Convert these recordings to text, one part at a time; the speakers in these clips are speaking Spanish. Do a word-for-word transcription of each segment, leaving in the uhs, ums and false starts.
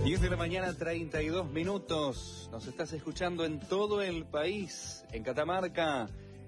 diez de la mañana, treinta y dos minutos. Nos estás escuchando en todo el país. En Catamarca,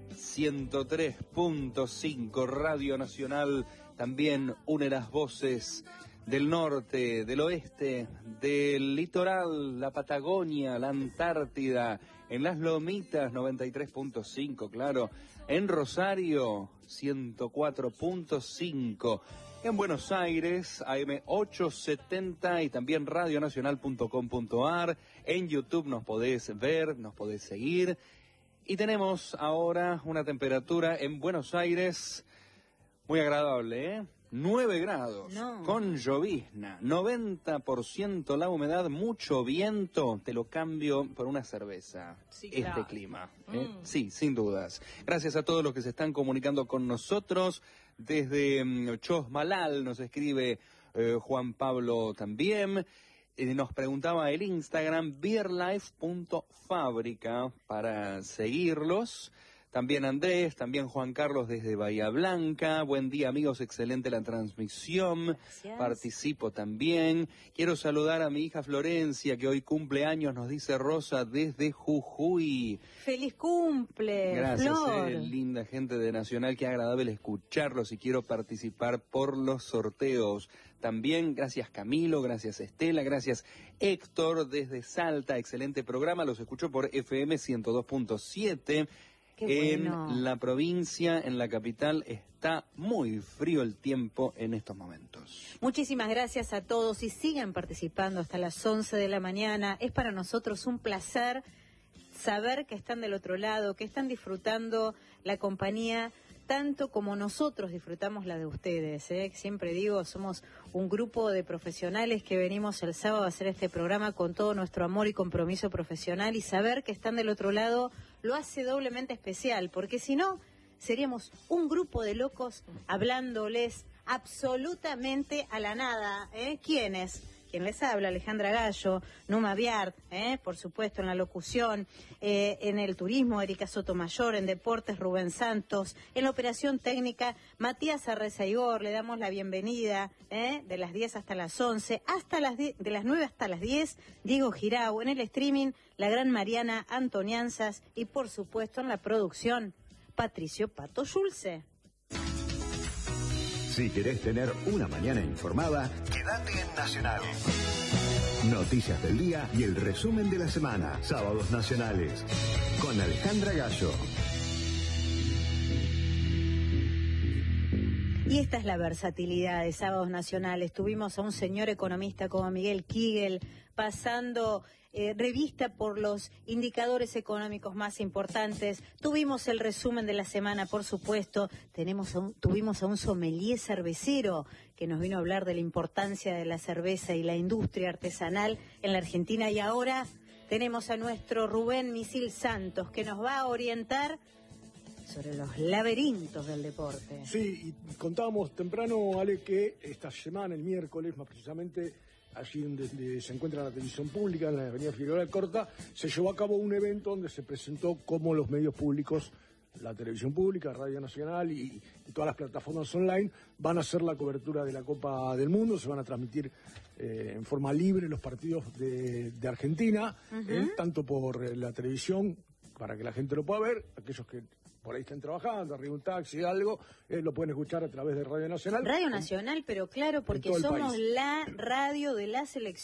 ciento tres punto cinco Radio Nacional. También une las voces del norte, del oeste, del litoral, la Patagonia, la Antártida. En las Lomitas, noventa y tres punto cinco, claro. En Rosario, ciento cuatro punto cinco. En Buenos Aires, A M ochocientos setenta y también radionacional punto com punto ar. En YouTube nos podés ver, nos podés seguir. Y tenemos ahora una temperatura en Buenos Aires muy agradable, ¿eh? nueve grados, no. Con llovizna, noventa por ciento la humedad, mucho viento. Te lo cambio por una cerveza, sí, este claro. clima. ¿eh? Mm. Sí, sin dudas. Gracias a todos los que se están comunicando con nosotros. Desde um, Chosmalal nos escribe eh, Juan Pablo también. Eh, nos preguntaba el Instagram, beerlife punto fabrica, para seguirlos. También Andrés, también Juan Carlos desde Bahía Blanca. Buen día, amigos, excelente la transmisión. Gracias. Participo también. Quiero saludar a mi hija Florencia, que hoy cumple años, nos dice Rosa, desde Jujuy. ¡Feliz cumple, Gracias, Flor! Eh, linda gente de Nacional, qué agradable escucharlos y quiero participar por los sorteos. También gracias Camilo, gracias Estela, gracias Héctor desde Salta, excelente programa, los escucho por F M ciento dos punto siete. Qué en bueno. La provincia, en la capital, está muy frío el tiempo en estos momentos. Muchísimas gracias a todos y sigan participando hasta las once de la mañana. Es para nosotros un placer saber que están del otro lado, que están disfrutando la compañía tanto como nosotros disfrutamos la de ustedes, ¿eh? Siempre digo, somos un grupo de profesionales que venimos el sábado a hacer este programa con todo nuestro amor y compromiso profesional, y saber que están del otro lado lo hace doblemente especial, porque si no, seríamos un grupo de locos hablándoles absolutamente a la nada, ¿eh? ¿Quiénes? Quien les habla, Alejandra Gallo, Numa Biart, eh, por supuesto, en la locución, eh, en el turismo, Erika Sotomayor, en deportes, Rubén Santos, en la operación técnica, Matías Arrezaigor, le damos la bienvenida, eh, de las diez hasta las once, hasta las diez, de las nueve hasta las diez, Diego Girau, en el streaming, la gran Mariana Antonianzas, y por supuesto en la producción, Patricio Pato Schulze. Si querés tener una mañana informada, quédate en Nacional. Noticias del día y el resumen de la semana. Sábados Nacionales. Con Alejandra Gallo. Y esta es la versatilidad de Sábados Nacionales. Tuvimos a un señor economista como Miguel Kigel pasando eh, revista por los indicadores económicos más importantes. Tuvimos el resumen de la semana, por supuesto. Tenemos a un, tuvimos a un sommelier cervecero que nos vino a hablar de la importancia de la cerveza y la industria artesanal en la Argentina. Y ahora tenemos a nuestro Rubén Misil Santos, que nos va a orientar sobre los laberintos del deporte. Sí, y contábamos temprano, Ale, que esta semana, el miércoles, más precisamente, allí donde se encuentra la televisión pública, en la avenida Figueroa Alcorta, se llevó a cabo un evento donde se presentó cómo los medios públicos, la televisión pública, Radio Nacional y, y todas las plataformas online van a hacer la cobertura de la Copa del Mundo. Se van a transmitir eh, en forma libre los partidos de, de Argentina, uh-huh. eh, tanto por eh, la televisión, para que la gente lo pueda ver, aquellos que por ahí están trabajando, arriba un taxi, algo, eh, lo pueden escuchar a través de Radio Nacional. Radio Nacional, pero claro, porque somos la radio de la selección